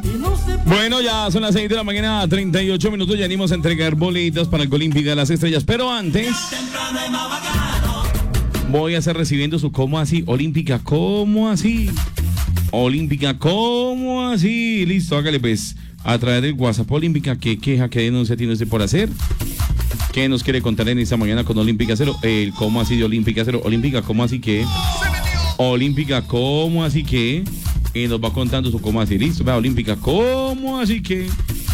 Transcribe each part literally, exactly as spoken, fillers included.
Bueno, ya son las seis de la mañana, treinta y ocho minutos. Ya venimos a entregar boletas para el Olímpica de las Estrellas. Pero antes, voy a estar recibiendo su ¿cómo así? Olímpica, ¿cómo así? Olímpica, ¿cómo así? Listo, hágale pues. A través del WhatsApp Olímpica, ¿qué queja, qué denuncia tiene usted por hacer? ¿Qué nos quiere contar en esta mañana con Olímpica Cero? El ¿cómo así de Olímpica Cero? Olímpica, ¿cómo así que? Olímpica, ¿cómo así que? Y nos va contando su cómo así, listo, vea, Olímpica, ¿cómo así que?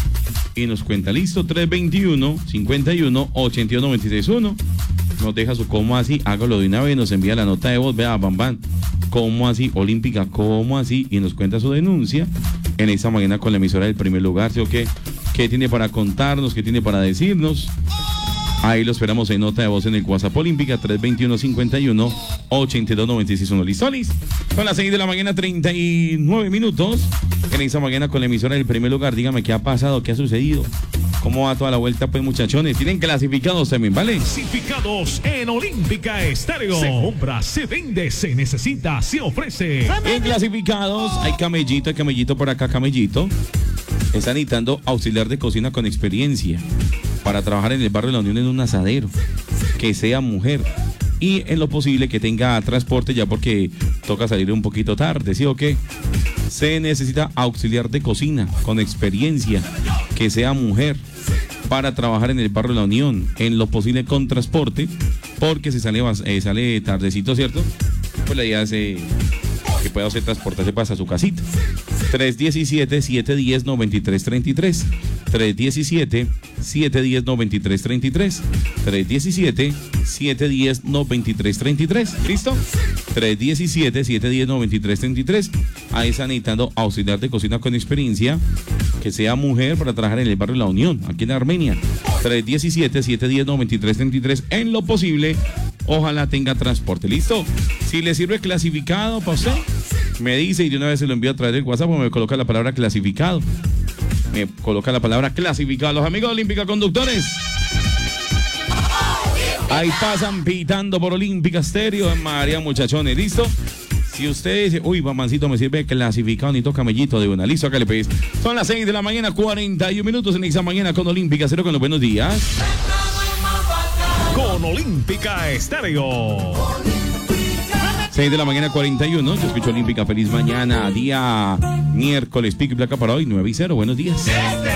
Y nos cuenta, listo, tres veintiuno, cincuenta y uno, ochenta y uno, veintiséis, uno. Nos deja su cómo así, hágalo de una vez, nos envía la nota de voz, vea, bam, bam. ¿Cómo así? Olímpica, ¿cómo así? Y nos cuenta su denuncia en esta mañana con la emisora del primer lugar, ¿sí o qué? ¿Qué tiene para contarnos? ¿Qué tiene para decirnos? Ahí lo esperamos en nota de voz en el WhatsApp Olímpica, tres veintiuno, cincuenta y uno, ochenta y dos, noventa y seis, uno. ¿Listo? ¿Listo? Son las seis de la mañana, treinta y nueve minutos. En esta mañana con la emisora del primer lugar, dígame qué ha pasado, qué ha sucedido. ¿Cómo va toda la vuelta, pues, muchachones? Tienen clasificados también, ¿vale? Clasificados en Olímpica Estéreo. Se compra, se vende, se necesita, se ofrece. En clasificados hay camellito, hay camellito por acá, camellito. Está necesitando auxiliar de cocina con experiencia para trabajar en el barrio de la Unión en un asadero, que sea mujer y en lo posible que tenga transporte, ya porque toca salir un poquito tarde, ¿sí o qué? Se necesita auxiliar de cocina con experiencia, que sea mujer, para trabajar en el barrio de la Unión, en lo posible con transporte, porque si sale, eh, sale tardecito, ¿cierto? Pues la idea es eh, que pueda hacer transportarse para su casita. tres diecisiete, siete diez, noventa y tres treinta y tres. tres diecisiete, siete diez, noventa y tres treinta y tres. tres diecisiete, siete diez, noventa y tres treinta y tres. ¿Listo? tres diecisiete, siete diez, noventa y tres treinta y tres. Ahí está necesitando auxiliar de cocina con experiencia, que sea mujer, para trabajar en el barrio de la Unión, aquí en Armenia. tres diecisiete, siete diez, noventa y tres treinta y tres. En lo posible, ojalá tenga transporte. ¿Listo? Si le sirve clasificado para usted, me dice y de una vez se lo envío a través del WhatsApp, o me coloca la palabra clasificado. Me coloca la palabra clasificado. Los amigos de Olímpica Conductores, ahí pasan pitando por Olímpica Estéreo en María, muchachones. ¿Listo? Si usted dice, uy, mamancito, me sirve clasificado, ni toca camellito de una. Listo, acá le pedís. Son las seis de la mañana, cuarenta y un minutos en esta mañana con Olímpica Cero, con los buenos días. Con Olímpica Estéreo. seis de la mañana, cuarenta y uno. Yo escucho Olímpica. Feliz mañana, día miércoles. Pico y placa para hoy, nueve y cero. Buenos días.